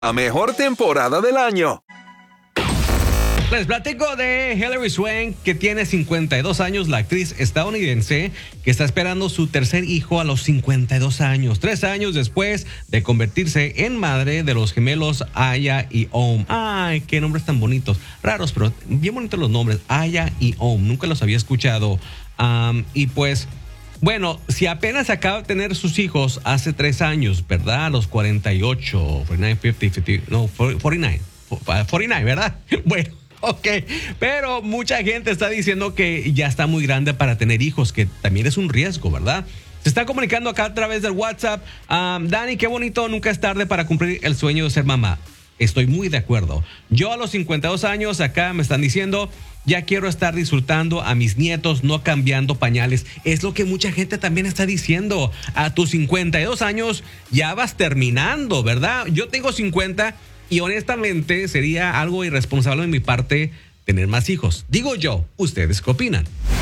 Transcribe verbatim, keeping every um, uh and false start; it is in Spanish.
La mejor temporada del año. Les platico de Hilary Swank, que tiene cincuenta y dos años, la actriz estadounidense que está esperando su tercer hijo a los cincuenta y dos años, tres años después de convertirse en madre de los gemelos Aya y Om. Ay, qué nombres tan bonitos, raros, pero bien bonitos los nombres, Aya y Om, nunca los había escuchado. Um, y pues, bueno, si apenas acaba de tener sus hijos hace tres años, ¿verdad? A los cuarenta y ocho, cuarenta y nueve, cincuenta, cincuenta, no, cuarenta y nueve, cuarenta y nueve, ¿verdad? Bueno. Ok, pero mucha gente está diciendo que ya está muy grande para tener hijos, que también es un riesgo, ¿verdad? Se está comunicando acá a través del WhatsApp. Um, Dani, qué bonito, nunca es tarde para cumplir el sueño de ser mamá. Estoy muy de acuerdo. Yo a los cincuenta y dos años, acá me están diciendo, ya quiero estar disfrutando a mis nietos, no cambiando pañales. Es lo que mucha gente también está diciendo. A tus cincuenta y dos años ya vas terminando, ¿verdad? Yo tengo cincuenta. Y honestamente sería algo irresponsable de mi parte tener más hijos. Digo yo, ¿ustedes qué opinan?